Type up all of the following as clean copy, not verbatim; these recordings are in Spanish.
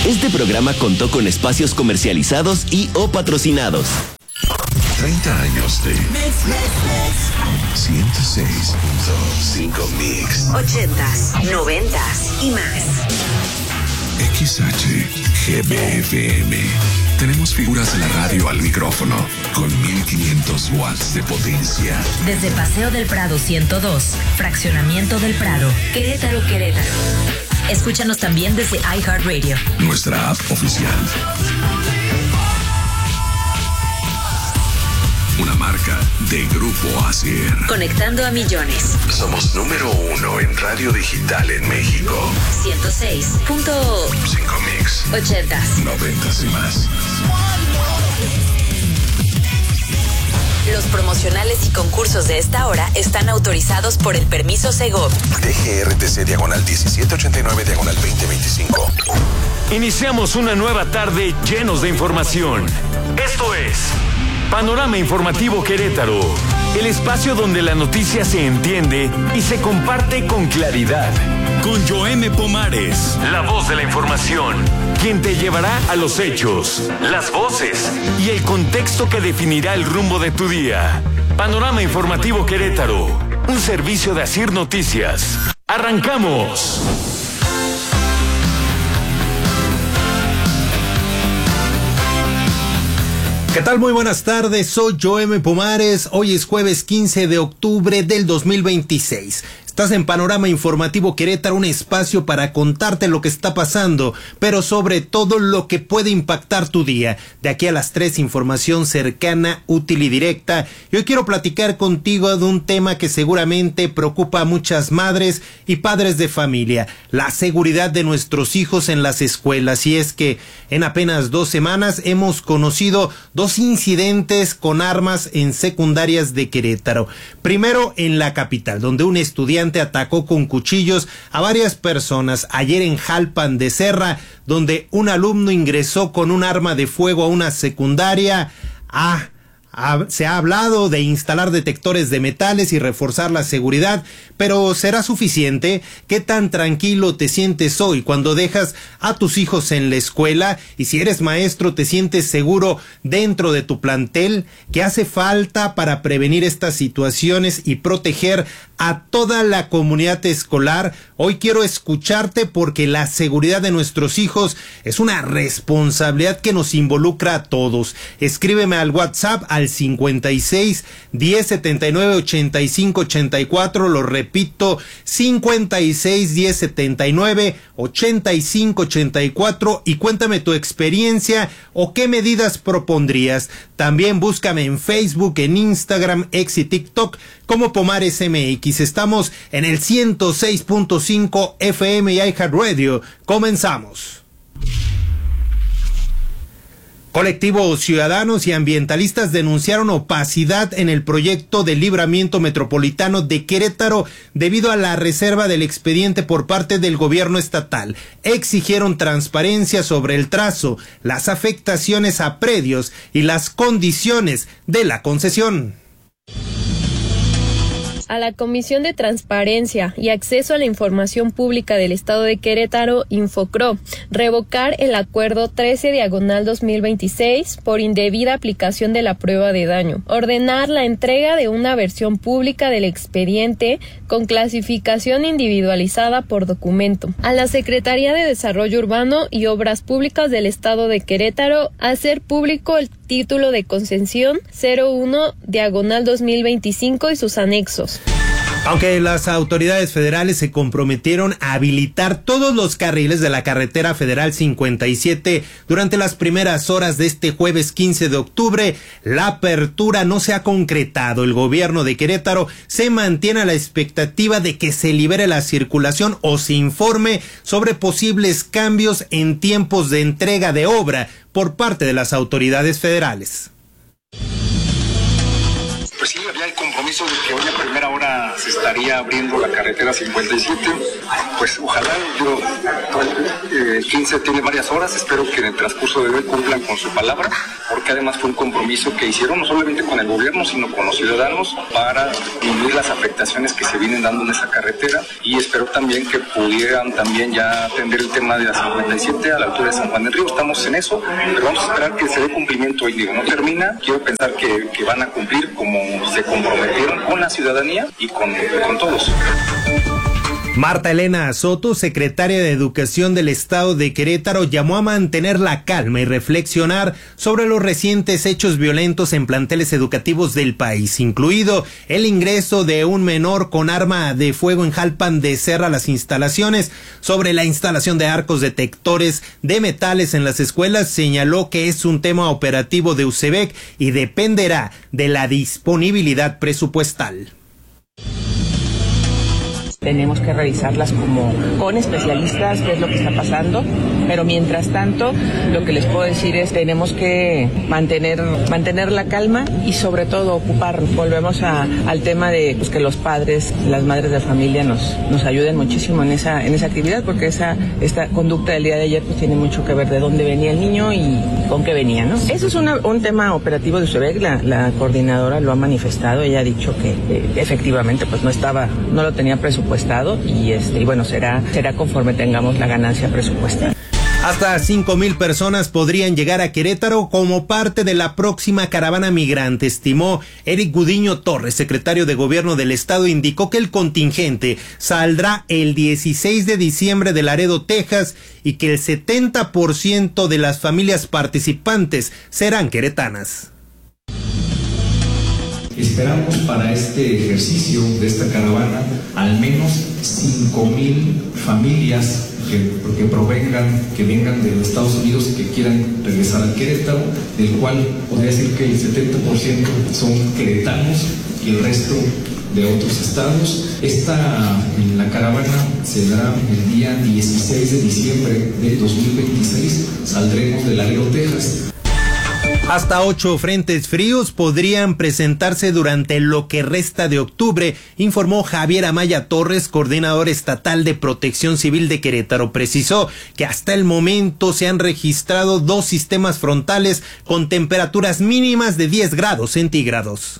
Este programa contó con espacios comercializados y o patrocinados. 30 años de 106.5 Mix. 80s, 90s y más. XHGBFM. Tenemos figuras de la radio al micrófono con 1500 watts de potencia. Desde Paseo del Prado 102, Fraccionamiento del Prado, Querétaro. Escúchanos también desde iHeartRadio. Nuestra app oficial. Una marca de Grupo ASIR. Conectando a millones. Somos número 1 en radio digital en México. 106.5 Mix. 80s, 90s y más. Los promocionales y concursos de esta hora están autorizados por el permiso Segov. DGRTC/1789/2025. Iniciamos una nueva tarde llenos de información. Esto es Panorama Informativo Querétaro, el espacio donde la noticia se entiende y se comparte con claridad. Con Joeme Pomares, la voz de la información, quien te llevará a los hechos, las voces y el contexto que definirá el rumbo de tu día. Panorama Informativo Querétaro, un servicio de ASIR Noticias. ¡Arrancamos! ¿Qué tal? Muy buenas tardes, soy Joeme Pomares. Hoy es jueves 15 de octubre del 2026. Estás en Panorama Informativo Querétaro, un espacio para contarte lo que está pasando, pero sobre todo lo que puede impactar tu día. De aquí a las 3, información cercana, útil y directa. Y hoy quiero platicar contigo de un tema que seguramente preocupa a muchas madres y padres de familia: la seguridad de nuestros hijos en las escuelas. Y es que en apenas 2 semanas hemos conocido 2 incidentes con armas en secundarias de Querétaro. Primero en la capital, donde un estudiante atacó con cuchillos a varias personas. Ayer en Jalpan de Serra, donde un alumno ingresó con un arma de fuego a una secundaria. Se ha hablado de instalar detectores de metales y reforzar la seguridad, pero ¿será suficiente? ¿Qué tan tranquilo te sientes hoy cuando dejas a tus hijos en la escuela? Y si eres maestro, ¿te sientes seguro dentro de tu plantel? ¿Qué hace falta para prevenir estas situaciones y proteger a toda la comunidad escolar? Hoy quiero escucharte, porque la seguridad de nuestros hijos es una responsabilidad que nos involucra a todos. Escríbeme al WhatsApp al 56 10 79 85 84, lo repito, 56 10 79 85 84, y cuéntame tu experiencia o qué medidas propondrías. También búscame en Facebook, en Instagram, X y TikTok como Pomares MX. Estamos en el 106.5 FM y iHeartRadio. Comenzamos. Colectivos ciudadanos y ambientalistas denunciaron opacidad en el proyecto de libramiento metropolitano de Querétaro debido a la reserva del expediente por parte del gobierno estatal. Exigieron transparencia sobre el trazo, las afectaciones a predios y las condiciones de la concesión. A la Comisión de Transparencia y Acceso a la Información Pública del Estado de Querétaro, Infocro, revocar el acuerdo 13/2026 por indebida aplicación de la prueba de daño, ordenar la entrega de una versión pública del expediente con clasificación individualizada por documento. A la Secretaría de Desarrollo Urbano y Obras Públicas del Estado de Querétaro, hacer público el título de concesión 01/2025 y sus anexos. Aunque las autoridades federales se comprometieron a habilitar todos los carriles de la carretera federal 57 durante las primeras horas de este jueves 15 de octubre, la apertura no se ha concretado. El gobierno de Querétaro se mantiene a la expectativa de que se libere la circulación o se informe sobre posibles cambios en tiempos de entrega de obra por parte de las autoridades federales. Pues sí, había el compromiso de que hoy a primera hora se estaría abriendo la carretera 57. Pues ojalá, el 15 tiene varias horas, espero que en el transcurso de hoy cumplan con su palabra, porque además fue un compromiso que hicieron no solamente con el gobierno, sino con los ciudadanos para disminuir las afectaciones que se vienen dando en esa carretera, y espero también que pudieran también ya atender el tema de la 57 a la altura de San Juan del Río. Estamos en eso, pero vamos a esperar que se dé cumplimiento hoy. No termina, quiero pensar que van a cumplir como se comprometieron con la ciudadanía y con todos. Marta Elena Soto, secretaria de Educación del Estado de Querétaro, llamó a mantener la calma y reflexionar sobre los recientes hechos violentos en planteles educativos del país, incluido el ingreso de un menor con arma de fuego en Jalpan de Serra a las instalaciones. Sobre la instalación de arcos detectores de metales en las escuelas, señaló que es un tema operativo de UCEBEC y dependerá de la disponibilidad presupuestal. Tenemos que revisarlas con especialistas, qué es lo que está pasando, pero mientras tanto lo que les puedo decir es tenemos que mantener la calma y sobre todo ocuparnos. Volvemos al tema de que los padres, las madres de familia nos ayuden muchísimo en esa actividad, porque esta conducta del día de ayer pues tiene mucho que ver de dónde venía el niño y con qué venía, ¿no? Eso es un tema operativo de UCEBEC, la coordinadora lo ha manifestado, ella ha dicho que efectivamente pues no lo tenía presupuestado y bueno, será conforme tengamos la ganancia presupuestal. Hasta 5,000 personas podrían llegar a Querétaro como parte de la próxima caravana migrante, estimó Eric Gudiño Torres, secretario de Gobierno del Estado. Indicó que el contingente saldrá el 16 de diciembre de Laredo, Texas, y que el 70% de las familias participantes serán queretanas. Esperamos para este ejercicio de esta caravana al menos 5,000 familias que vengan de los Estados Unidos y que quieran regresar al Querétaro, del cual podría decir que el 70% son queretanos y el resto de otros estados. La caravana se dará el día 16 de diciembre de 2026. Saldremos de Laredo, Texas. Hasta 8 frentes fríos podrían presentarse durante lo que resta de octubre, informó Javier Amaya Torres, coordinador estatal de Protección Civil de Querétaro. Precisó que hasta el momento se han registrado 2 sistemas frontales con temperaturas mínimas de 10 grados centígrados.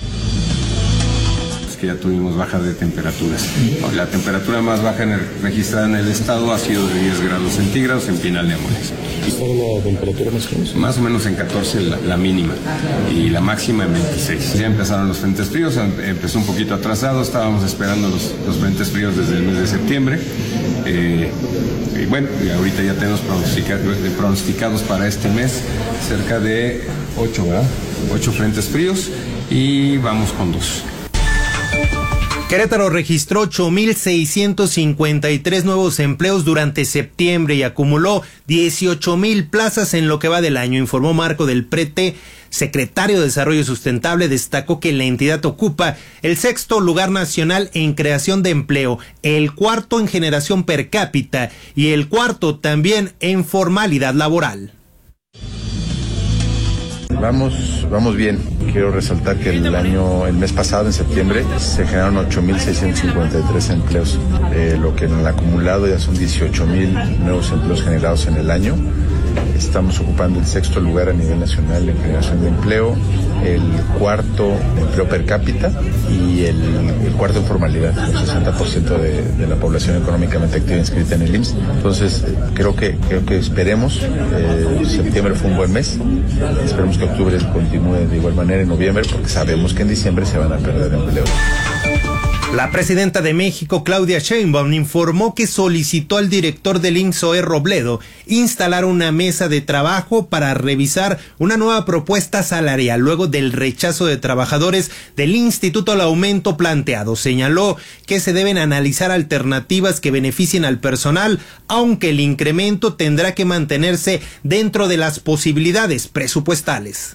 Que ya tuvimos bajas de temperaturas. La temperatura más baja registrada en el estado ha sido de 10 grados centígrados en Pinal de Amores. ¿Y cuál es la temperatura más o menos? Más o menos en 14 la mínima y la máxima en 26. Ya empezaron los frentes fríos, empezó un poquito atrasado, estábamos esperando los frentes fríos desde el mes de septiembre. Y bueno, ahorita ya tenemos pronosticados para este mes cerca de 8 frentes fríos y vamos con 2. Querétaro registró 8,653 nuevos empleos durante septiembre y acumuló 18,000 plazas en lo que va del año, informó Marco del Prete, secretario de Desarrollo Sustentable. Destacó que la entidad ocupa el 6º lugar nacional en creación de empleo, el 4º en generación per cápita y el 4º también en formalidad laboral. Vamos bien. Quiero resaltar que el mes pasado, en septiembre, se generaron 8,653 empleos, lo que en el acumulado ya son 18,000 nuevos empleos generados en el año. Estamos ocupando el 6º lugar a nivel nacional en generación de empleo, el 4º empleo per cápita y el 4º en formalidad, el 60% de la población económicamente activa inscrita en el IMSS. Entonces, creo que esperemos, septiembre fue un buen mes, esperemos que octubre continúe de igual manera en noviembre, porque sabemos que en diciembre se van a perder empleos. La presidenta de México, Claudia Sheinbaum, informó que solicitó al director del IMSS, Zoé Robledo, instalar una mesa de trabajo para revisar una nueva propuesta salarial luego del rechazo de trabajadores del instituto al aumento planteado. Señaló que se deben analizar alternativas que beneficien al personal, aunque el incremento tendrá que mantenerse dentro de las posibilidades presupuestales.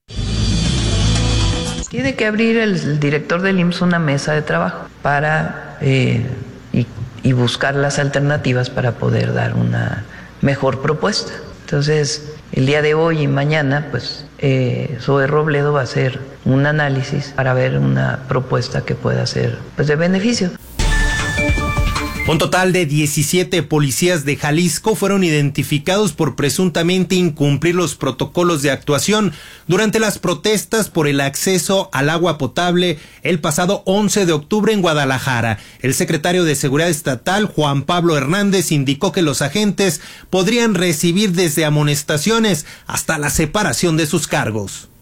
Tiene que abrir el director del IMSS una mesa de trabajo para y buscar las alternativas para poder dar una mejor propuesta. Entonces, el día de hoy y mañana, pues Zoe Robledo va a hacer un análisis para ver una propuesta que pueda ser pues de beneficio. Un total de 17 policías de Jalisco fueron identificados por presuntamente incumplir los protocolos de actuación durante las protestas por el acceso al agua potable el pasado 11 de octubre en Guadalajara. El secretario de Seguridad Estatal, Juan Pablo Hernández, indicó que los agentes podrían recibir desde amonestaciones hasta la separación de sus cargos.